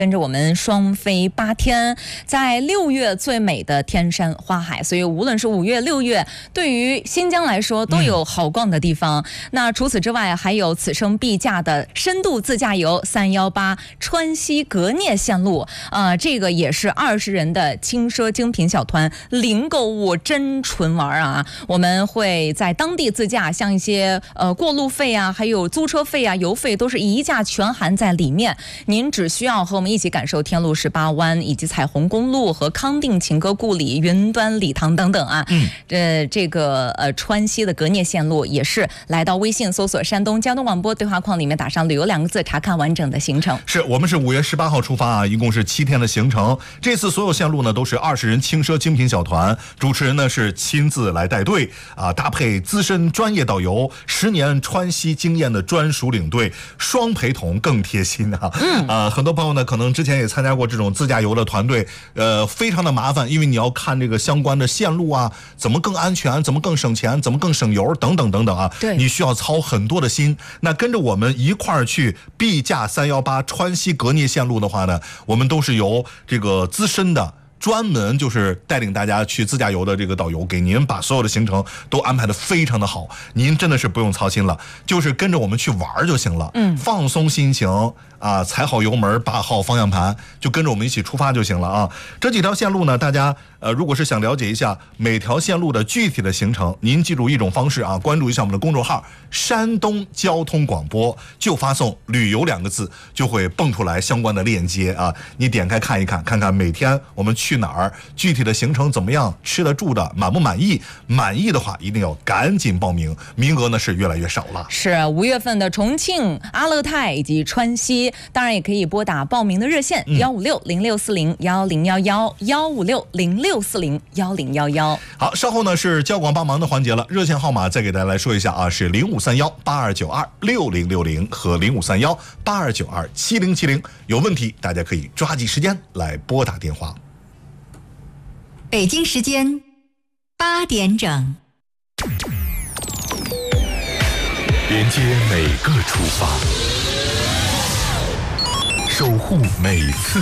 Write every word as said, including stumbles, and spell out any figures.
跟着我们双飞八天，在六月最美的天山花海，所以无论是五月、六月，对于新疆来说都有好逛的地方。嗯、那除此之外，还有此生必驾的深度自驾游三幺八川西格聂线路，呃，这个也是二十人的轻奢精品小团，零购物真纯玩啊！我们会在当地自驾，像一些呃过路费啊，还有租车费啊、油费都是一价全含在里面，您只需要和我们一起感受天路十八弯以及彩虹公路和康定情歌故里、云端礼堂等等啊。嗯，呃，这个呃川西的格聂线路也是来到微信搜索山东交通广播对话框里面打上旅游两个字，查看完整的行程。 是我们是五月十八号出发啊，一共是七天的行程。这次所有线路呢都是二十人轻奢精品小团，主持人呢是亲自来带队啊，搭配资深专业导游，十年川西经验的专属领队，双陪同更贴心啊。嗯啊，很多朋友呢可能之前也参加过这种自驾游的团队，呃，非常的麻烦，因为你要看这个相关的线路啊，怎么更安全，怎么更省钱，怎么更省油，等等等等啊。 对， 你需要操很多的心。那跟着我们一块儿去必驾三幺八川西格聂线路的话呢，我们都是由这个资深的。专门就是带领大家去自驾游的这个导游，给您把所有的行程都安排的非常的好，您真的是不用操心了，就是跟着我们去玩就行了，嗯，放松心情啊，踩好油门，把好方向盘，就跟着我们一起出发就行了啊。这几条线路呢，大家呃，如果是想了解一下每条线路的具体的行程，您记住一种方式啊，关注一下我们的公众号山东交通广播，就发送旅游两个字，就会蹦出来相关的链接啊，你点开看一看，看看每天我们去哪儿，具体的行程怎么样，吃的住的满不满意，满意的话一定要赶紧报名，名额呢是越来越少了。 是五月份的重庆、阿勒泰以及川西，当然也可以拨打报名的热线幺五六零六四零幺零幺幺幺五六零六四零幺零幺幺。 好，稍后呢是交广帮忙的环节了，热线号码再给大家来说一下啊，是零五三幺八二九二六零六零和零五三幺八二九二七零七零，有问题大家可以抓紧时间来拨打电话。 北京时间八点整， 连接每个出发，守护每次